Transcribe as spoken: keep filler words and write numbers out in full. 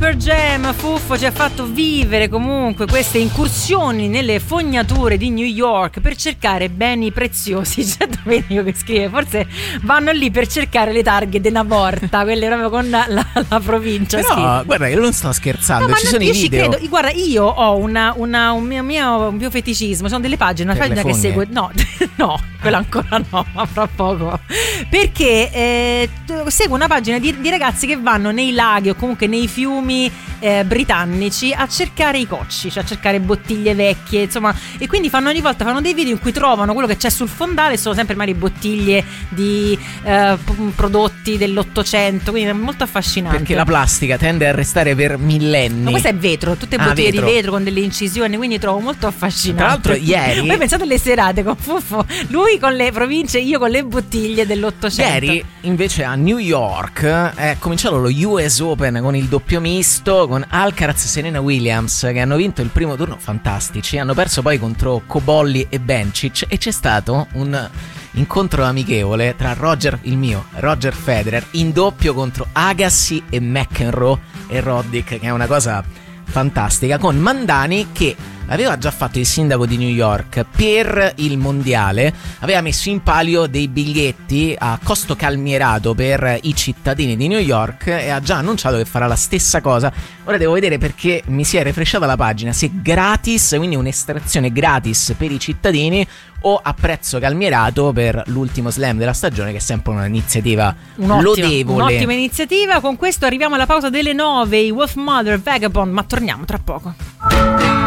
Summer Jam. Fuffo ci ha fatto vivere comunque queste incursioni nelle fognature di New York per cercare beni preziosi. C'è Domenico che scrive: forse vanno lì per cercare le targhe della porta, quelle proprio con la, la, la provincia. Però scrive. guarda, io non sto scherzando, No, ci ma sono io i video. ci credo. Guarda, io ho una, una, un, mio, mio, un mio feticismo. Sono delle pagine, una Per pagina le che fogne? segue. No, no, quella ancora no, ma fra poco. Perché eh, seguo una pagina di, di ragazzi che vanno nei laghi o comunque nei fiumi eh, britannici a cercare i cocci, cioè a cercare bottiglie vecchie, insomma. E quindi fanno ogni volta fanno dei video in cui trovano quello che c'è sul fondale. Sono sempre magari bottiglie di eh, p- prodotti dell'Ottocento, quindi è molto affascinante. Perché la plastica tende a restare per millenni. Ma questo è vetro, tutte Ah, bottiglie vetro. di vetro con delle incisioni, quindi trovo molto affascinante. Tra l'altro ieri- Voi pensate alle serate con Fuffo, lui con le province, io con le bottiglie dell'Ottocento. Ieri invece a New York è cominciato lo U S Open con il doppio misto, con Alcaraz e Serena Williams che hanno vinto il primo turno, fantastici, hanno perso poi contro Cobolli e Bencic, e c'è stato un incontro amichevole tra Roger, il mio Roger Federer, in doppio contro Agassi e McEnroe e Roddick, che è una cosa fantastica, con Mandani che aveva già fatto il sindaco di New York per il mondiale, aveva messo in palio dei biglietti a costo calmierato per i cittadini di New York e ha già annunciato che farà la stessa cosa. Ora devo vedere, perché mi si è refresciata la pagina, se gratis, quindi un'estrazione gratis per i cittadini, o a prezzo calmierato per l'ultimo slam della stagione, che è sempre un'iniziativa Un'ottima, lodevole. un'ottima iniziativa. Con questo arriviamo alla pausa delle nove, i Wolf Mother, Vagabond, ma torniamo tra poco.